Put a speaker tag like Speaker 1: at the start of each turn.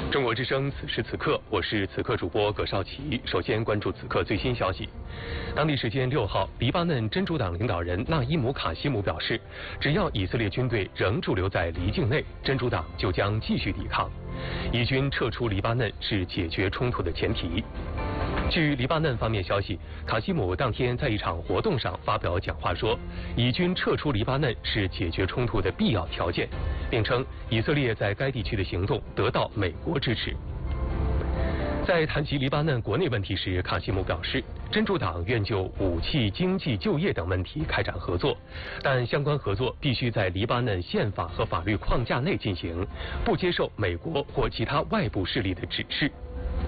Speaker 1: 中国之声，此时此刻，我是此刻主播葛绍奇。首先关注此刻最新消息。当地时间6号，黎巴嫩真主党领导人纳伊姆·卡西姆表示，只要以色列军队仍驻留在黎境内，真主党就将继续抵抗。以军撤出黎巴嫩是解决冲突的前提。据黎巴嫩方面消息，卡西姆当天在一场活动上发表讲话说，以军撤出黎巴嫩是解决冲突的必要条件，并称以色列在该地区的行动得到美国支持。在谈及黎巴嫩国内问题时，卡西姆表示，真主党愿就武器、经济、就业等问题开展合作，但相关合作必须在黎巴嫩宪法和法律框架内进行，不接受美国或其他外部势力的指示。